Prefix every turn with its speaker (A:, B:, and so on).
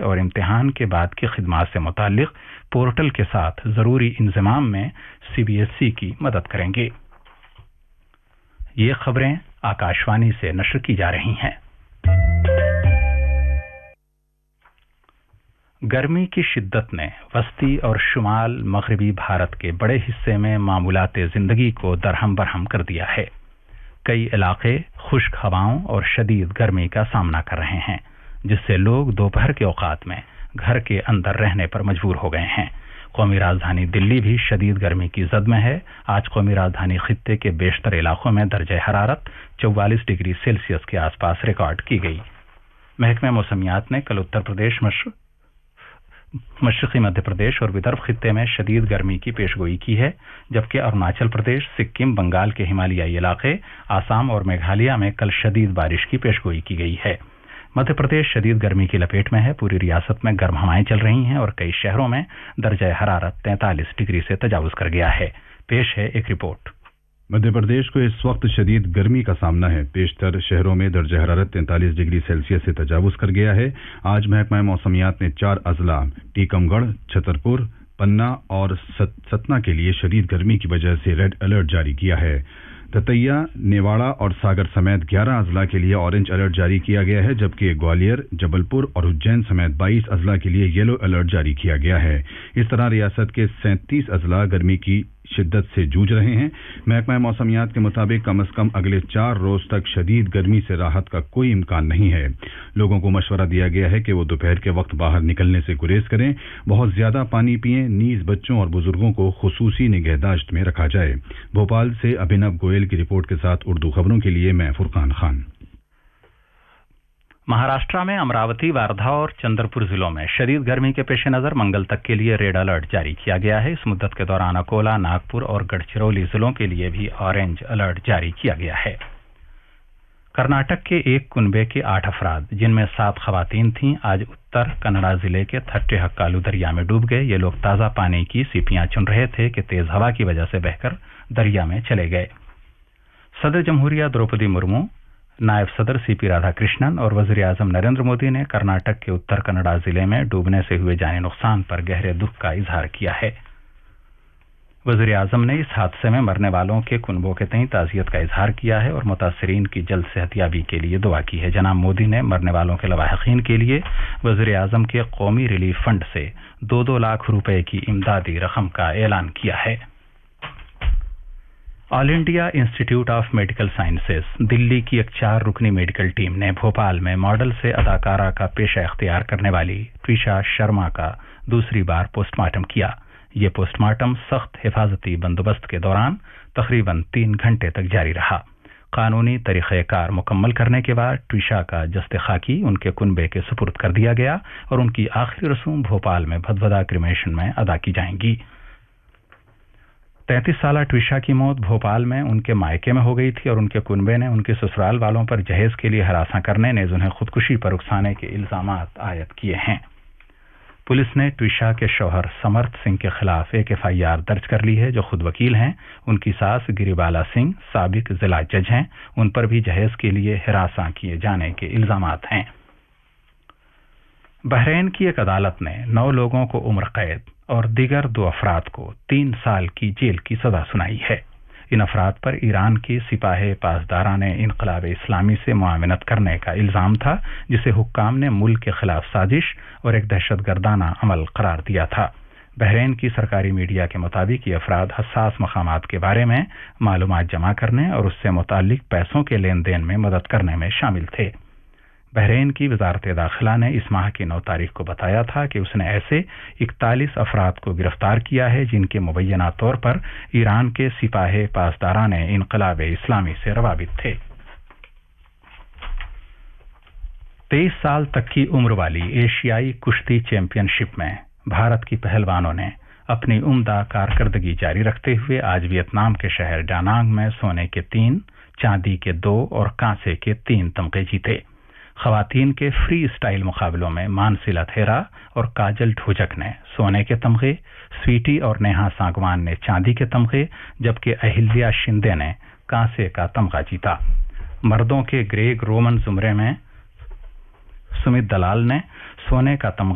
A: और इम्तिहान के बाद की खिदमात से मुताल्लिक पोर्टल के साथ ज़रूरी इंतज़ाम में CBSE की मदद करेंगे। ये खबरें आकाशवाणी से नश्र की जा रही हैं। गर्मी की शिद्दत ने वस्ती और शुमाल मगरबी भारत के बड़े हिस्से में मामूलात ज़िंदगी को दरहम बरहम कर दिया है। कई इलाके खुश्क हवाओं और शदीद गर्मी का सामना कर रहे हैं, जिससे लोग दोपहर के औकात में घर के अंदर रहने पर मजबूर हो गए हैं। कौमी राजधानी दिल्ली भी शदीद गर्मी की जद में है। आज कौमी राजधानी खित्ते के बेशतर इलाकों में दर्जे हरारत 44 डिग्री सेल्सियस के आसपास रिकॉर्ड की गई। महकमे मौसमियात ने कल उत्तर प्रदेश, मशरक़ी मध्य प्रदेश और विदर्भ खित्ते में शदीद गर्मी की पेशगोई की है, जबकि अरुणाचल प्रदेश, सिक्किम, बंगाल के हिमालयी इलाके, आसाम और मेघालय में कल शदीद बारिश की पेशगोई की गई है। मध्य प्रदेश शदीद गर्मी की लपेट में है। पूरी रियासत में गर्म हवाएं चल रही हैं और कई शहरों में दर्जा हरारत 43 डिग्री से तजावुज कर गया है। पेश है एक रिपोर्ट।
B: मध्य प्रदेश को इस वक्त शदीद गर्मी का सामना है। बेशतर शहरों में दर्जा हरारत 43 डिग्री सेल्सियस से तजावुज कर गया है। आज महकमा मौसमियात ने 4 अजला टीकमगढ़, छतरपुर, पन्ना और सतना के लिए शदीद गर्मी की वजह से रेड अलर्ट जारी किया है। दतिया, नेवाड़ा और सागर समेत 11 अजला के लिए ऑरेंज अलर्ट जारी किया गया है, जबकि ग्वालियर, जबलपुर और उज्जैन समेत 22 अजला के लिए येलो अलर्ट जारी किया गया है। इस तरह रियासत के 37 अजला गर्मी की शिद्दत से जूझ रहे हैं। महकमा मौसमियात के मुताबिक कम से कम अगले 4 रोज तक शदीद गर्मी से राहत का कोई इम्कान नहीं है। लोगों को मशवरा दिया गया है कि वो दोपहर के वक्त बाहर निकलने से गुरेज करें, बहुत ज्यादा पानी पिएं, नीज बच्चों और बुजुर्गों को खुसूसी निगहदाश्त में रखा जाए। भोपाल से अभिनव गोयल की रिपोर्ट के साथ उर्दू खबरों के लिए मैं फुरकान खान।
A: महाराष्ट्र में अमरावती, वार्धा और चंद्रपुर जिलों में शदीद गर्मी के पेश नज़र मंगल तक के लिए रेड अलर्ट जारी किया गया है। इस मुद्दत के दौरान अकोला, नागपुर और गढ़चिरौली जिलों के लिए भी ऑरेंज अलर्ट जारी किया गया है। कर्नाटक के एक कुनबे के 8 अफराद, जिनमें 7 खवातीन थीं, आज उत्तर कन्नड़ा जिले के थट्टेहक्कालू दरिया में डूब गए। ये लोग ताज़ा पानी की सीपियां चुन रहे थे कि तेज हवा की वजह से बहकर दरिया में चले गए। सदर जमहूरिया द्रौपदी मुर्मू, नायब सदर CP राधाकृष्णन और वज़ीर आज़म नरेंद्र मोदी ने कर्नाटक के उत्तर कन्नड़ा जिले में डूबने से हुए जानी नुकसान पर गहरे दुख का इजहार किया है। वज़ीर आज़म ने इस हादसे में मरने वालों के कुनबों के तईं ताज़ियत का इजहार किया है और मुतासिरीन की जल्द सेहतयाबी के लिए दुआ की है। जनाब मोदी ने मरने वालों के लवाहिकीन के लिए वज़ीर आज़म के कौमी रिलीफ फंड से 2-2 लाख रुपए की इमदादी रकम का ऐलान किया है। All India institute of medical sciences Delhi की एक 4 रुकनी मेडिकल टीम ने भोपाल में मॉडल से अदाकारा का पेशा इख्तियार करने वाली ट्विशा शर्मा का दूसरी बार पोस्टमार्टम किया। ये पोस्टमार्टम सख्त हिफाजती बंदोबस्त के दौरान तकरीबन 3 घंटे तक जारी रहा। कानूनी तरीक़ेकार मुकम्मल करने के बाद ट्विशा का जस्ते खाकी उनके कुनबे के सुपुर्द कर दिया गया और उनकी आखिरी रसूम भोपाल में भदभदा क्रिमेशन में अदा की जाएंगी। 33 साला ट्विशा की मौत भोपाल में उनके मायके में हो गई थी और उनके कुनबे ने उनके ससुराल वालों पर जहेज के लिए हरासा करने, नेज़ उन्हें खुदकुशी पर उकसाने के इल्जामात आयद किए हैं। पुलिस ने ट्विशा के शौहर समर्थ सिंह के खिलाफ एक FIR दर्ज कर ली है, जो खुद वकील हैं। उनकी सास गिरिबाला सिंह साबिक जिला जज हैं। उन पर भी जहेज के लिए हिरासा किए जाने के इल्जामात हैं। बहरीन की एक अदालत ने 9 लोगों को उम्र कैद और दीगर 2 अफराद को 3 साल की जेल की सजा सुनाई है। इन अफराद पर ईरान के सिपाही पासदाराने इनकलाब इस्लामी से मुआवनत करने का इल्जाम था, जिसे हुक्काम ने मुल्क के खिलाफ साजिश और एक दहशतगर्दाना अमल करार दिया था। बहरीन की सरकारी मीडिया के मुताबिक ये अफराद हसास मकामात के बारे में मालूमात जमा करने और उससे मुताल्लिक पैसों के लेन देन में मदद करने में शामिल थे। बहरीन की वजारत दाखिला ने इस माह की 9 तारीख को बताया था कि उसने ऐसे 41 अफराद को गिरफ्तार किया है, जिनके मुबैना तौर पर ईरान के सिपाही पासदाराने इनकलाब इस्लामी से रवाबित थे। 23 साल तक की उम्र वाली एशियाई कुश्ती चैंपियनशिप में भारत की पहलवानों ने अपनी उम्दा कारकर्दगी जारी रखते हुए आज वियतनाम के शहर डानांग में सोने के 3, चांदी के 2 और कांसे के 3 तमगे जीते। खवातीन के फ्री स्टाइल मुकाबलों में मानसिला थेरा और काजल ढोजक ने सोने के तमगे, स्वीटी और नेहा सांगवान ने चांदी के तमगे, जबकि अहिल्या शिंदे ने कांसे का तमगा जीता। मर्दों के ग्रेग रोमन जुमरे में सुमित दलाल ने सोने का तमगा